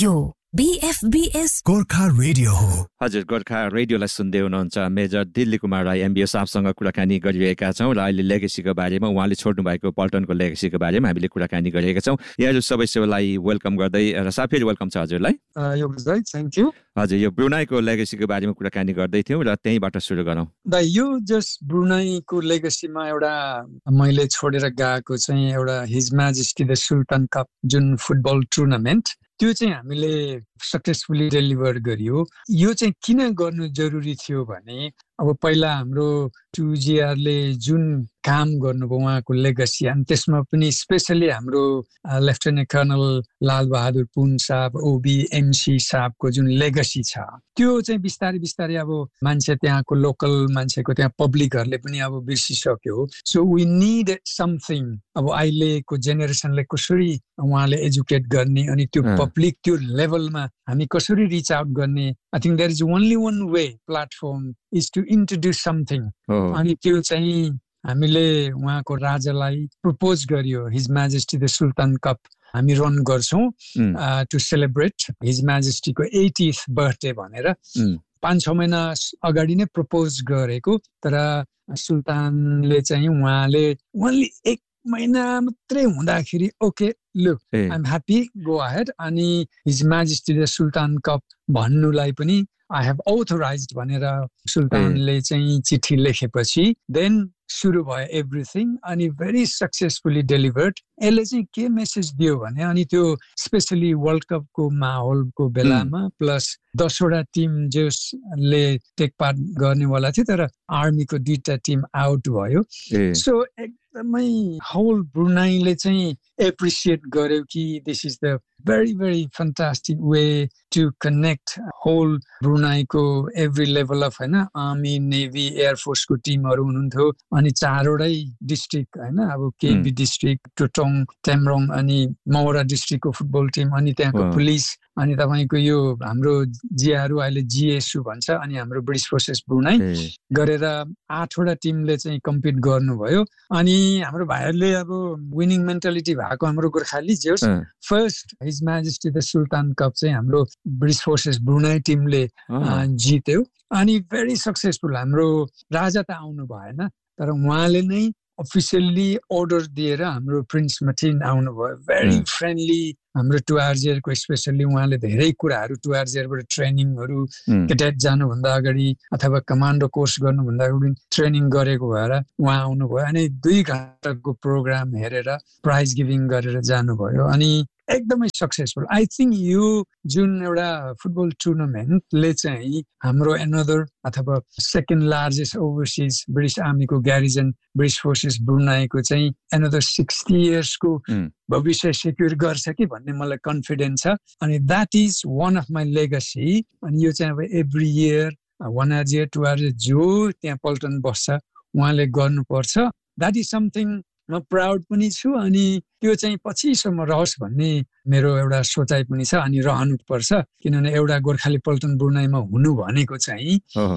यो BFBS Gorkha radio हो। हजुर, गोर्खा रेडियोलाई सुन्दै हुनुहुन्छ। मेजर दिल्ली कुमार राई MBO साहबसँग कुराकानी गरिरहेका छौँ र अहिले लेगेसीको बारेमा, उहाँले छोड्नु भएको पल्टनको लेगेसीको बारेमा हामीले कुराकानी गरिरहेका छौँ। यहाँहरू सबै सेवालाई वेलकम गर्दै र साथ फेरि वेलकम छ हजुरलाई। Thank you. हजुर, यो ब्रुनाईको लेगेसीको बारेमा कुराकानी गर्दै थियौँ र त्यहीँबाट सुरु गरौँ। यो जस्ट ब्रुनाईको लेगेसीमा एउटा मैले छोडेर गएको चाहिँ एउटा हिज म्याजेस्टी द सुल्तान कप जुन फुटबल टुर्नामेन्ट, त्यो चाहिँ हामीले सक्सेसफुली डेलिभर गरियो। यो चाहिँ किन गर्नु जरुरी थियो भने अब पहिला हाम्रो 2GRले जुन काम गर्नुभयो उहाँको लेगेसी, अनि त्यसमा पनि स्पेसली हाम्रो लेफ्टेनेन्ट कर्नल लाल बहादुर पुन साहब, OBMC साहबको जुन लेगेसी छ, त्यो चाहिँ बिस्तारै बिस्तारै अब मान्छे, त्यहाँको लोकल मान्छेको, त्यहाँ पब्लिकहरूले पनि अब बिर्सिसक्यो। So we need something. अब अहिलेको जेनेरेसनले कसरी उहाँले एजुकेट गर्ने, अनि त्यो पब्लिक त्यो लेभलमा हामी कसरी रिच आउट गर्ने। I think there is only one way platform is to introduce something. अनि त्यो चाहिँ हामीले उहाँको राजालाई प्रपोज गरियो, हिज म्याजेस्टी द सुल्तान कप हामी रन गर्छौँ to celebrate his म्याजेस्टीको 80th birthday भनेर। 5-6 महिना अगाडि नै प्रपोज गरेको, तर सुल्तानले चाहिँ उहाँले ओन्ली 1 महिना मात्रै हुँदाखेरि okay look I am happy, go ahead. अनि हिज म्याजेस्टी द सुल्तान कप भन्नुलाई पनि आई हेभ अथोराइज्ड भनेर सुल्तानले चाहिँ चिठी लेखेपछि देन सुरु भयो एभ्रिथिङ, अनि भेरी सक्सेसफुली डेलिभर्ड। यसले चाहिँ के मेसेज दियो भने, अनि त्यो स्पेसली वर्ल्ड कपको माहौलको बेलामा प्लस 10वटा टिम जसले टेक पार्ट गर्नेवाला थियो, तर आर्मीको 2टा टिम आउट भयो। सो एकदमै होल ब्रुनाईले चाहिँ एप्रिसिएट गर्यो कि this is the very very fantastic way to connect whole ब्रुनाईको every level of, होइन, आर्मी, नेभी, एयरफोर्सको टिमहरू हुनुहुन्थ्यो। अनि 4वटै डिस्ट्रिक्ट, होइन, अब केबी डिस्ट्रिक्ट, टोटोङ, टेमरोङ, अनि मौरा डिस्ट्रिक्टको फुटबल टिम, अनि त्यहाँको पुलिस, अनि तपाईँको यो हाम्रो जिआरओ अहिले GSU भन्छ, अनि हाम्रो ब्रिटिस फोर्सेस ब्रुनाई गरेर 8वटा टिमले चाहिँ कम्पिट गर्नुभयो। अनि हाम्रो भाइहरूले अब विनिङ मेन्टालिटी भएको हाम्रो गोर्खाली जे होस्, first his majesty the sultan cup चाहिँ हाम्रो ब्रिटिस फोर्सेस ब्रुनाई टिमले जित्यो। अनि भेरी सक्सेसफुल। हाम्रो राजा त आउनु भएन, तर उहाँले नै अफिसियल्ली अर्डर दिएर हाम्रो प्रिन्स मटिन आउनुभयो। Very friendly. हाम्रो 2RGRको स्पेसल्ली उहाँले धेरै कुराहरू 2RGRबाट ट्रेनिङहरू केडेट जानुभन्दा अगाडि अथवा कमान्डो कोर्स गर्नुभन्दा अगाडि ट्रेनिङ गरेको भएर उहाँ आउनुभयो। अनि 2 घण्टाको प्रोग्राम हेरेर प्राइज गिभिङ गरेर जानुभयो, अनि एकदमै सक्सेसफुल। आई थिङ्क यो जुन एउटा फुटबल टुर्नामेन्टले चाहिँ हाम्रो एनदर अथवा सेकेन्ड लार्जेस्ट ओभरसिज ब्रिटिस आर्मीको ग्यारिजन ब्रिटिस फोर्सेस ब्रुनाईको चाहिँ एनदर 60 इयर्सको भविष्य सेक्युर गर्छ कि भन्ने मलाई कन्फिडेन्स छ। अनि that is one of my legacy. अनि यो चाहिँ अब एभ्री इयर 1RGR 2RGR जो त्यहाँ पल्टन बस्छ उहाँले गर्नुपर्छ। द्याट इज समथिङ म प्राउड पनि छु, अनि त्यो चाहिँ पछिसम्म रहोस् भन्ने मेरो एउटा सोचाइ पनि छ, अनि रहनुपर्छ। किनभने एउटा गोर्खाली पल्टन ब्रुनाईमा हुनु भनेको चाहिँ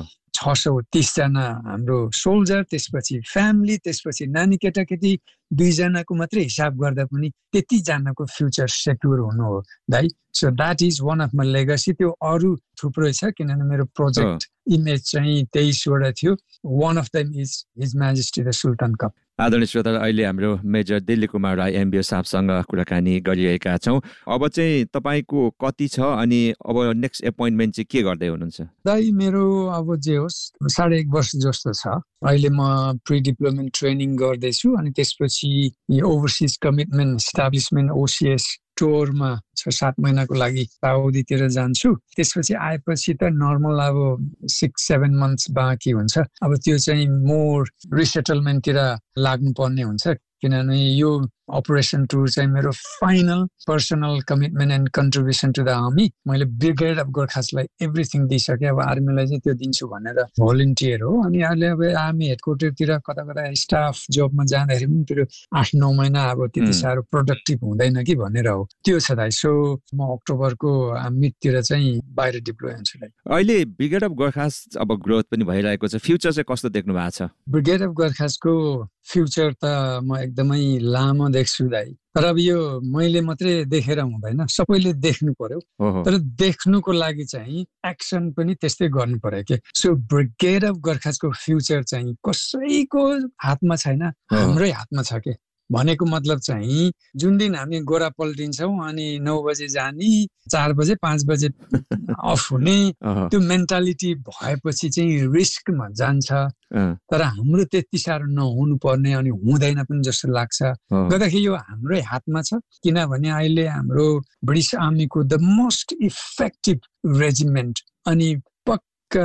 630 जना हाम्रो सोल्जर, त्यसपछि फ्यामिली, त्यसपछि नानी केटाकेटी 2 जनाको मात्रै हिसाब गर्दा पनि त्यति जनाको फ्युचर सेक्युर हुनु हो दाइ। So that is one of my legacy. त्यो अरू थुप्रै छ, किनभने मेरो प्रोजेक्ट इमेज चाहिँ 23वटा थियो। One of them is his majesty the sultan cup. आदरणीय श्रोता, अहिले हाम्रो मेजर दिल्ली कुमार राई MBO साहबसँग कुराकानी गरिरहेका छौँ। अब चाहिँ तपाईँको कति छ, अनि अब नेक्स्ट एपोइन्टमेन्ट चाहिँ के गर्दै हुनुहुन्छ? दाइ मेरो अब जे होस् 1.5 वर्ष जस्तो छ। अहिले म प्री डिप्लोमेन्ट ट्रेनिङ गर्दैछु, अनि त्यसपछि ओभरसिज कमिटमेन्ट इस्टाब्लिसमेन्ट OCS टुरमा 6-7 महिनाको लागि साउदीतिर जान्छु। त्यसपछि आएपछि त नर्मल अब 6-7 मन्थ्स बाँकी हुन्छ। अब त्यो चाहिँ मोर रिसेटलमेन्टतिर लाग्नुपर्ने हुन्छ, किनभने यो अपरेसन टुर चाहिँ मेरो final personal commitment and contribution to the army. मैले ब्रिगेड अफ गोर्खासलाई एभ्रिथिङ दिइसकेँ। अब आर्मीलाई चाहिँ त्यो दिन्छु भनेर भोलिन्टियर हो। अनि अहिले अब आर्मी हेडक्वार्टरतिर कता कता स्टाफ जबमा जाँदाखेरि पनि त्यो 8-9 महिना अब त्यति साह्रो प्रोडक्टिभ हुँदैन कि भनेर हो। त्यो छ दाइ। सो म अक्टोबरको मिडतिर चाहिँ बाहिर डिप्लोय हुन्छु। अहिले ब्रिगेड अफ गोर्खास अब ग्रोथ पनि भइरहेको छ, फ्युचर चाहिँ कस्तो देख्नु भएको छ? ब्रिगेड अफ गोर्खासको फ्युचर त म एकदमै लामो देख्छु दाइ। तर अब यो मैले मात्रै देखेर हुँदैन, सबैले देख्नु पर्यो। तर देख्नुको लागि चाहिँ एक्सन पनि त्यस्तै गर्नु पर्यो के। सो ब्रिगेड अफ गोर्खासको फ्युचर चाहिँ कसैको हातमा छैन, हाम्रै हातमा छ के। भनेको मतलब चाहिँ जुन दिन हामी गोरा पल्टिन्छौँ अनि 9 बजे जाने, 4 बजे 5 बजे अफ हुने, त्यो मेन्टालिटी भएपछि चाहिँ रिस्कमा जान्छ। तर हाम्रो त्यति साह्रो नहुनु पर्ने अनि हुँदैन पनि जस्तो लाग्छ। गर्दाखेरि यो हाम्रै हातमा छ, किनभने अहिले हाम्रो ब्रिटिस आर्मीको द मोस्ट इफेक्टिभ रेजिमेन्ट अनि पक्का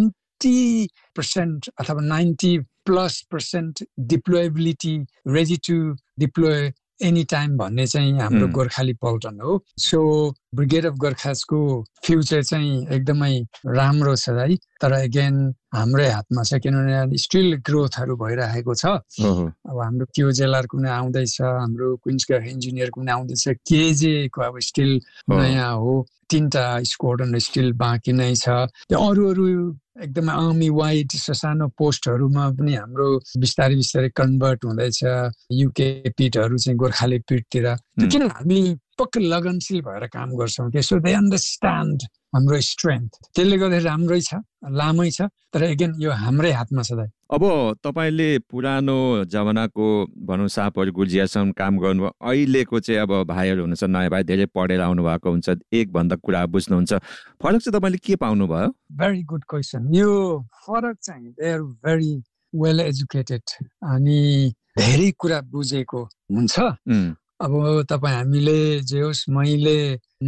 90% अथवा 90+% डिप्लोएबिलिटी, ready to deploy any time भन्ने चाहिँ हाम्रो गोर्खाली पल्टन हो। सो ब्रिगेड अफ गोर्खासको फ्युचर चाहिँ एकदमै राम्रो छ है। तर अगेन हाम्रै हातमा छ, किनभने स्टिल ग्रोथहरू भइरहेको छ। अब हाम्रो क्युजेलआर कुनै आउँदैछ, हाम्रो क्विन्सका इन्जिनियर कुनै आउँदैछ, केजेको अब स्टिल नयाँ हो, 3टा स्क्वाड्रन स्टिल बाँकी नै छ। त्यो अरू एकदमै आर्मी वाइड सानो पोस्टहरूमा पनि हाम्रो बिस्तारै कन्भर्ट हुँदैछ। युके पिटहरू चाहिँ गोर्खाली पिटतिर, किन हामी पक्कै लगनशील भएर काम गर्छौँ के। सो दे अन्डरस्ट्यान्ड हाम्रो स्ट्रेन्थ, त्यसले गर्दा राम्रै छ, लामै छ। तर अगेन यो हाम्रै हातमा छ। अब तपाईले पुरानो जमानाको भनौँ सापहरू गुर्जियासँग काम गर्नुभयो, अहिलेको चाहिँ अब भाइहरू हुनुहुन्छ, नयाँ भाइ धेरै पढेर आउनु भएको हुन्छ, एक भन्दा कुरा बुझ्नुहुन्छ, फरक चाहिँ तपाईँले के पाउनुभयो? Very good question. यो फरक चाहिँ they are very well educated अनि धेरै कुरा बुझेको हुन्छ। अब तपाईँ हामीले जे होस्, मैले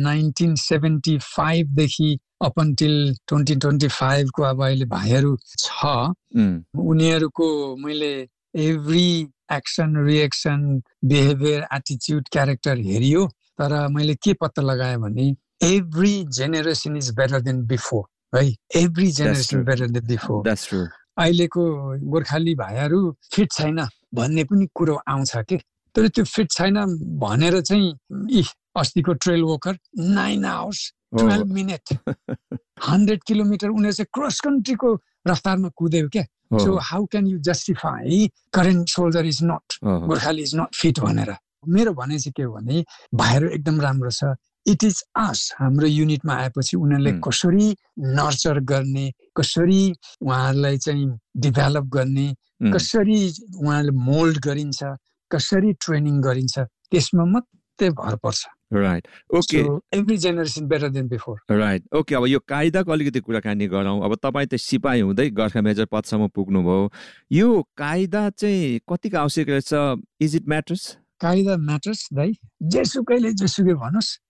1975 देखि अप अन्टिल 2025 को अब अहिले भाइहरू छ, उनीहरूको मैले every action, reaction, behaviour, attitude, character हेरियो। तर मैले के पत्ता लगाएँ भने every generation is better than before है। Every generation better than before. अहिलेको गोर्खाली भाइहरू फिट छैन भन्ने पनि कुरो आउँछ के। तर त्यो फिट छैन भनेर चाहिँ अस्तिको trail Walker 9 hours 12 minutes 100 kilometre उनीहरू चाहिँ क्रस कन्ट्रीको रफ्तारमा कुद्यो क्या। So how can you justify current soldier is not, Gorkhali is not fit भनेर। मेरो भनाइ चाहिँ के हो भने भाइहरू एकदम राम्रो छ। इट इज अस, हाम्रो युनिटमा आएपछि उनीहरूले कसरी नर्चर गर्ने, कसरी उहाँहरूलाई चाहिँ डेभलप गर्ने, कसरी उहाँहरूले मोल्ड गरिन्छ, कसरी ट्रेनिङ गरिन्छ, त्यसमा मात्रै भर पर्छ। Right, okay. Every generation better than before. Right, okay. अब यो कायदाको अलिकति कुराकानी गरौँ। अब तपाईँ त सिपाही हुँदै गोर्खा मेजर पदसम्म पुग्नुभयो, यो कायदा चाहिँ कतिको आवश्यक रहेछ? Is it matters? कायदा म्याटर्स दाइ, जेसुकैले जेसुकै भनोस्,